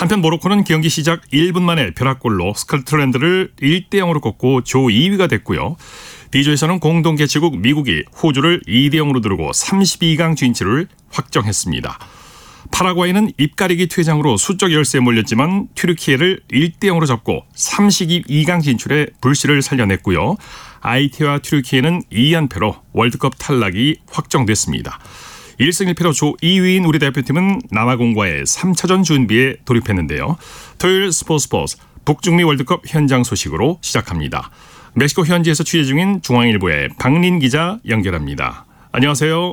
한편 모로코는 경기 시작 1분 만에 벼락골로 스코틀랜드를 1대0으로 꺾고 조 2위가 됐고요. D조에서는 공동 개최국 미국이 호주를 2대0으로 누르고 32강 진출을 확정했습니다. 파라과이는 입가리기 퇴장으로 수적 열세에 몰렸지만 튀르키예를 1대0으로 접고 32강 진출에 불씨를 살려냈고요. 아이티와 튀르키예는 2연패로 월드컵 탈락이 확정됐습니다. 1승 1패로 조 2위인 우리 대표팀은 남아공과의 3차전 준비에 돌입했는데요. 토요일 스포츠 북중미 월드컵 현장 소식으로 시작합니다. 멕시코 현지에서 취재 중인 중앙일보의 박린 기자 연결합니다. 안녕하세요.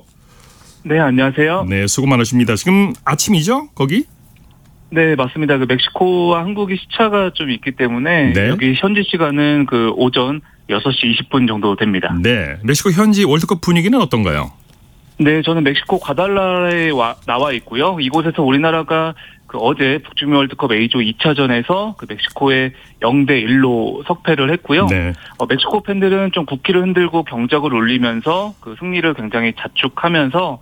네, 안녕하세요. 네, 수고 많으십니다. 지금 아침이죠, 거기? 네, 맞습니다. 멕시코와 한국이 시차가 좀 있기 때문에 네. 여기 현지 시간은 오전 6시 20분 정도 됩니다. 네, 멕시코 현지 월드컵 분위기는 어떤가요? 네, 저는 멕시코 과달라라에 나와 있고요. 이곳에서 우리나라가 어제 북중미 월드컵 A조 2차전에서 멕시코에 0대1로 석패를 했고요. 네. 멕시코 팬들은 좀 국기를 흔들고 경적을 울리면서 승리를 굉장히 자축하면서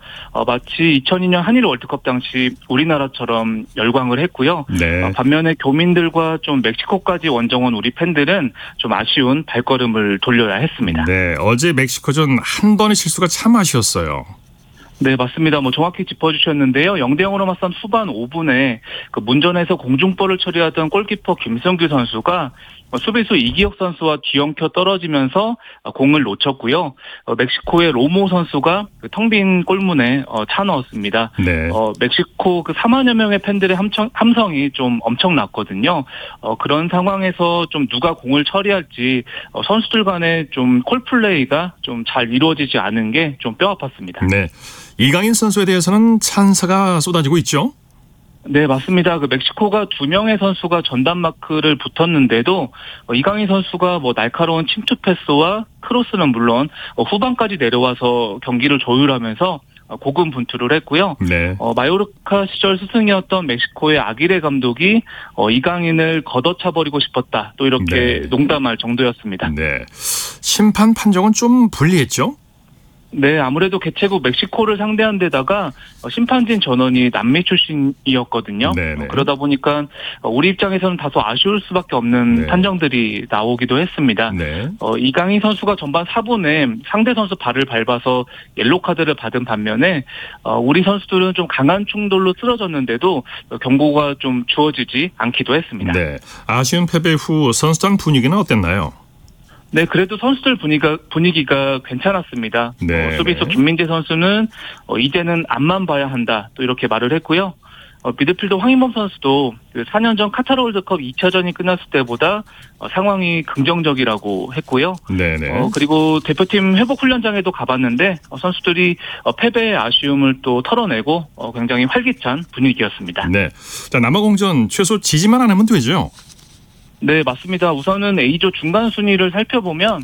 마치 2002년 한일 월드컵 당시 우리나라처럼 열광을 했고요. 네. 반면에 교민들과 좀 멕시코까지 원정원 우리 팬들은 좀 아쉬운 발걸음을 돌려야 했습니다. 네, 어제 멕시코전 한 번의 실수가 참 아쉬웠어요. 네, 맞습니다. 정확히 짚어주셨는데요. 0대0으로 맞선 후반 5분에 문전에서 공중볼을 처리하던 골키퍼 김성규 선수가 수비수 이기혁 선수와 뒤엉켜 떨어지면서 공을 놓쳤고요. 멕시코의 로모 선수가 텅 빈 골문에 차 넣었습니다. 네. 멕시코 4만여 명의 팬들의 함성이 좀 엄청났거든요. 그런 상황에서 좀 누가 공을 처리할지 선수들 간의 좀 콜플레이가 좀 잘 이루어지지 않은 게 좀 뼈아팠습니다. 네. 이강인 선수에 대해서는 찬사가 쏟아지고 있죠? 네, 맞습니다. 멕시코가 2명의 선수가 전담 마크를 붙었는데도 이강인 선수가 날카로운 침투 패스와 크로스는 물론 후반까지 내려와서 경기를 조율하면서 고군분투를 했고요. 네. 마요르카 시절 스승이었던 멕시코의 아기레 감독이 이강인을 걷어차버리고 싶었다. 또 이렇게 네. 농담할 정도였습니다. 네. 심판 판정은 좀 불리했죠? 네, 아무래도 개최국 멕시코를 상대한 데다가 심판진 전원이 남미 출신이었거든요. 네네. 그러다 보니까 우리 입장에서는 다소 아쉬울 수밖에 없는 네. 판정들이 나오기도 했습니다. 네. 이강인 선수가 전반 4분에 상대 선수 발을 밟아서 옐로 카드를 받은 반면에 우리 선수들은 좀 강한 충돌로 쓰러졌는데도 경고가 좀 주어지지 않기도 했습니다. 네. 아쉬운 패배 후 선수단 분위기는 어땠나요? 네, 그래도 선수들 분위기가 괜찮았습니다. 네. 수비수 김민재 선수는 이제는 앞만 봐야 한다. 또 이렇게 말을 했고요. 미드필더 황인범 선수도 4년 전 카타르 월드컵 2차전이 끝났을 때보다 상황이 긍정적이라고 했고요. 네네. 그리고 대표팀 회복 훈련장에도 가봤는데 선수들이 패배의 아쉬움을 또 털어내고 굉장히 활기찬 분위기였습니다. 네. 자, 남아공전 최소 지지만 안 하면 되죠? 네, 맞습니다. 우선은 A조 중간 순위를 살펴보면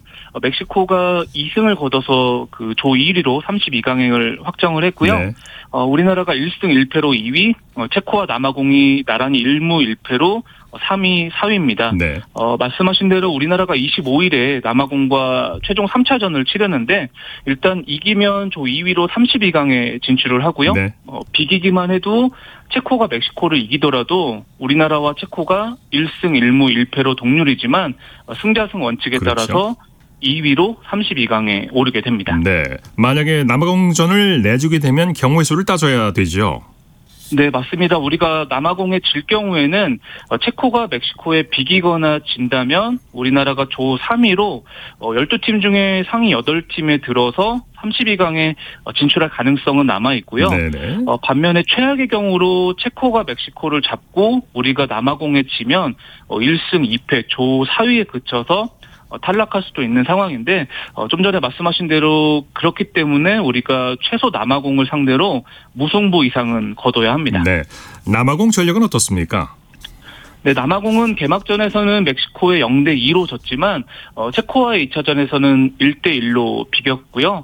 멕시코가 2승을 거둬서 조 1위로 32강행을 확정을 했고요. 네. 우리나라가 1승 1패로 2위, 체코와 남아공이 나란히 1무 1패로 3위, 4위입니다. 네. 말씀하신 대로 우리나라가 25일에 남아공과 최종 3차전을 치르는데 일단 이기면 조 2위로 32강에 진출을 하고요. 네. 비기기만 해도 체코가 멕시코를 이기더라도 우리나라와 체코가 1승 1무 1패로 동률이지만 승자승 원칙에 그렇죠. 따라서 2위로 32강에 오르게 됩니다. 네, 만약에 남아공전을 내주게 되면 경우의 수를 따져야 되죠. 네, 맞습니다. 우리가 남아공에 질 경우에는 체코가 멕시코에 비기거나 진다면 우리나라가 조 3위로 12팀 중에 상위 8팀에 들어서 32강에 진출할 가능성은 남아있고요. 반면에 최악의 경우로 체코가 멕시코를 잡고 우리가 남아공에 지면 1승 2패 조 4위에 그쳐서 탈락할 수도 있는 상황인데 좀 전에 말씀하신 대로 그렇기 때문에 우리가 최소 남아공을 상대로 무승부 이상은 거둬야 합니다. 네, 남아공 전력은 어떻습니까? 네, 남아공은 개막전에서는 멕시코에 0대2로 졌지만 체코와의 2차전에서는 1대1로 비겼고요.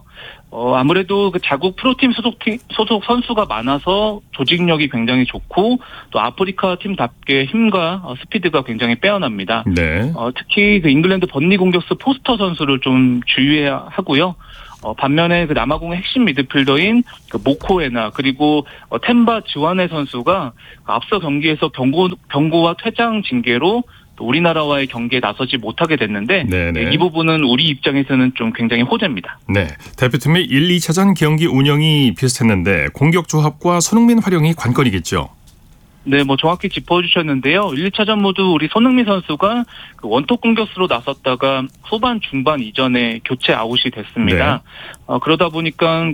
아무래도 자국 프로팀 소속 선수가 많아서 조직력이 굉장히 좋고 또 아프리카 팀답게 힘과 스피드가 굉장히 빼어납니다. 네. 특히 잉글랜드 번니 공격수 포스터 선수를 좀 주의해야 하고요. 반면에 그 남아공의 핵심 미드필더인 그 모코에나 그리고 템바 지완해 선수가 앞서 경기에서 경고와 퇴장 징계로 또 우리나라와의 경기에 나서지 못하게 됐는데 이 부분은 우리 입장에서는 좀 굉장히 호재입니다. 네, 대표팀의 1, 2차전 경기 운영이 비슷했는데 공격 조합과 손흥민 활용이 관건이겠죠. 네, 정확히 짚어주셨는데요. 1, 2차전 모두 우리 손흥민 선수가 그 원톱 공격수로 나섰다가 후반 중반 이전에 교체 아웃이 됐습니다. 그러다 보니까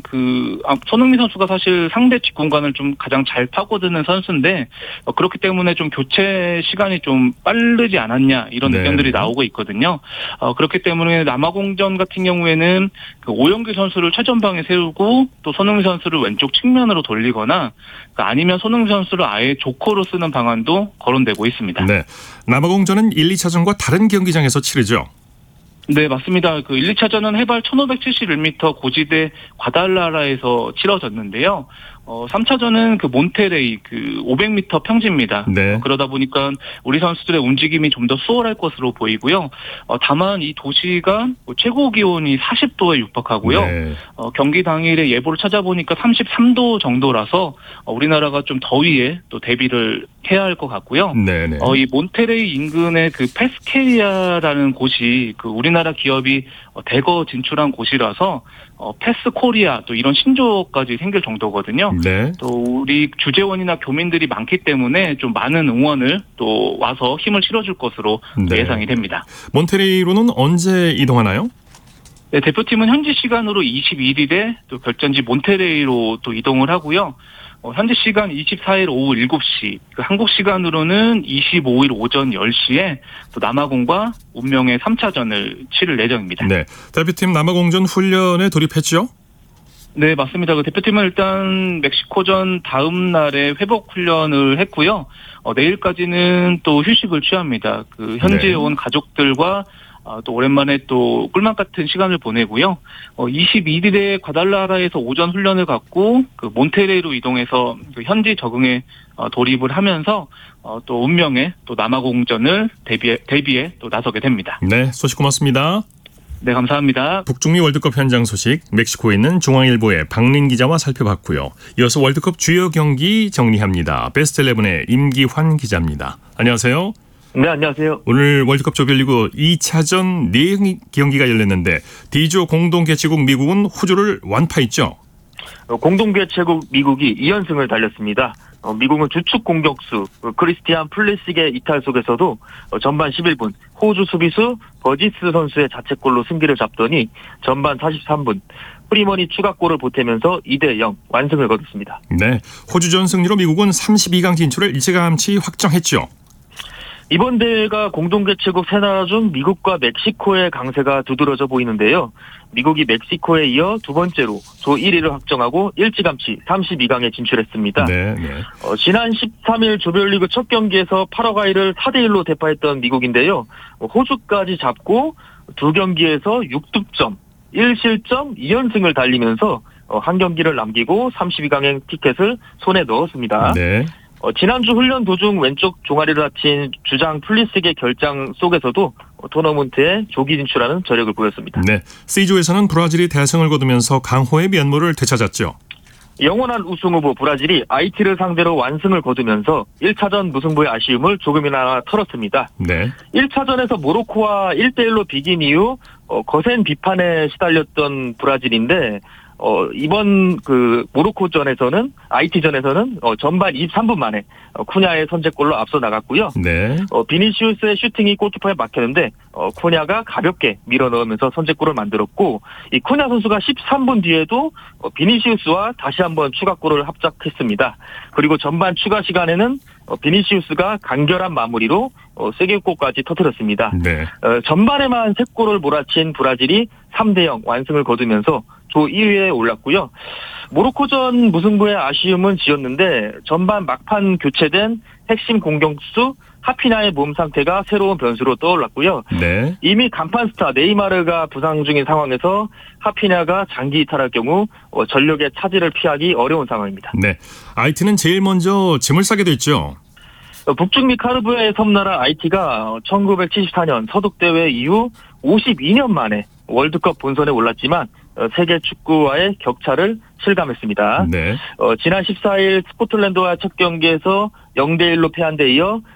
손흥민 선수가 사실 상대 뒷공간을 좀 가장 잘 파고드는 선수인데 그렇기 때문에 좀 교체 시간이 좀 빠르지 않았냐 이런 의견들이 나오고 있거든요. 그렇기 때문에 남아공전 같은 경우에는 그 오영규 선수를 최전방에 세우고 또 손흥민 선수를 왼쪽 측면으로 돌리거나 아니면 손흥민 선수를 아예 조커로 쓰는 방안도 거론되고 있습니다. 네, 남아공전은 1, 2차전과 다른 경기장에서 치르죠. 네, 맞습니다. 그 1, 2차전은 해발 1571m 고지대 과달라라에서 치러졌는데요. 3차전은 그 몬테레이 500m 평지입니다. 네. 그러다 보니까 우리 선수들의 움직임이 좀 더 수월할 것으로 보이고요. 다만 이 도시가 최고 기온이 40도에 육박하고요. 네. 경기 당일에 예보를 찾아보니까 33도 정도라서 우리나라가 좀 더위에 또 대비를 해야 할 것 같고요. 네네. 이 몬테레이 인근의 그 페스케리아라는 곳이 그 우리나라 기업이 대거 진출한 곳이라서 패스코리아 또 이런 신조어까지 생길 정도거든요. 네. 또 우리 주재원이나 교민들이 많기 때문에 좀 많은 응원을 또 와서 힘을 실어줄 것으로 예상이 됩니다. 몬테레이로는 언제 이동하나요? 네, 대표팀은 현지 시간으로 21일에 또 결전지 몬테레이로 또 이동을 하고요. 현지 시간 24일 오후 7시, 한국 시간으로는 25일 오전 10시에 또 남아공과 운명의 3차전을 치를 예정입니다. 네, 대표팀 남아공전 훈련에 돌입했죠? 네, 맞습니다. 그 대표팀은 일단 멕시코전 다음 날에 회복 훈련을 했고요. 내일까지는 또 휴식을 취합니다. 그 현지에 온 가족들과 또 오랜만에 또 꿀맛 같은 시간을 보내고요. 21일에 과달라라에서 오전 훈련을 갖고 그 몬테레이로 이동해서 그 현지 적응에 돌입을 하면서 또 운명의 또 남아공전을 대비에 또 나서게 됩니다. 네, 소식 고맙습니다. 네, 감사합니다. 북중미 월드컵 현장 소식 멕시코에 있는 중앙일보의 박린 기자와 살펴봤고요. 이어서 월드컵 주요 경기 정리합니다. 베스트 11의 임기환 기자입니다. 안녕하세요. 네, 안녕하세요. 오늘 월드컵 조별리그 2차전 4경기가 열렸는데 D조 공동개최국 미국은 호주를 완파했죠. 공동개최국 미국이 2연승을 달렸습니다. 미국은 주축 공격수 크리스티안 플리식의 이탈 속에서도 전반 11분 호주 수비수 버지스 선수의 자책골로 승기를 잡더니 전반 43분 프리먼이 추가골을 보태면서 2대0 완승을 거뒀습니다. 네, 호주전 승리로 미국은 32강 진출을 일찌감치 확정했죠. 이번 대회가 공동개최국 세 나라 중 미국과 멕시코의 강세가 두드러져 보이는데요. 미국이 멕시코에 이어 두 번째로 조 1위를 확정하고 일찌감치 32강에 진출했습니다. 네. 지난 13일 조별리그 첫 경기에서 파라과이를 4대1로 대파했던 미국인데요. 호주까지 잡고 두 경기에서 6득점, 1실점, 2연승을 달리면서 한 경기를 남기고 32강행 티켓을 손에 넣었습니다. 네. 지난주 훈련 도중 왼쪽 종아리를 다친 주장 플리식의 결장 속에서도 토너먼트에 조기 진출하는 저력을 보였습니다. 네, C조에서는 브라질이 대승을 거두면서 강호의 면모를 되찾았죠. 영원한 우승 후보 브라질이 아이티를 상대로 완승을 거두면서 1차전 무승부의 아쉬움을 조금이나마 털었습니다. 네. 1차전에서 모로코와 1대1로 비긴 이후 거센 비판에 시달렸던 브라질인데 이번 그 모로코전에서는 아이티전에서는 전반 23분 만에 쿠냐의 선제골로 앞서 나갔고요. 네. 비니시우스의 슈팅이 골키퍼에 막혔는데 쿠냐가 가볍게 밀어 넣으면서 선제골을 만들었고 이 쿠냐 선수가 13분 뒤에도 비니시우스와 다시 한번 추가골을 합작했습니다. 그리고 전반 추가 시간에는 비니시우스가 간결한 마무리로 세게골까지 터뜨렸습니다. 네. 전반에만 3골을 몰아친 브라질이 3대0 완승을 거두면서 조 2위에 올랐고요. 모로코전 무승부의 아쉬움은 지었는데 전반 막판 교체된 핵심 공격수 하피냐의 몸 상태가 새로운 변수로 떠올랐고요. 네. 이미 간판 스타 네이마르가 부상 중인 상황에서 하피냐가 장기 이탈할 경우 전력의 차질을 피하기 어려운 상황입니다. 네. 아이티는 제일 먼저 짐을 싸게 됐죠. 북중미 카리브해의 섬나라 아이티가 1974년 서독대회 이후 52년 만에 월드컵 본선에 올랐지만 세계 축구와의 격차를 실감했습니다. 네. 지난 14일 스코틀랜드와 첫 경기에서 0대1로 패한 데 이어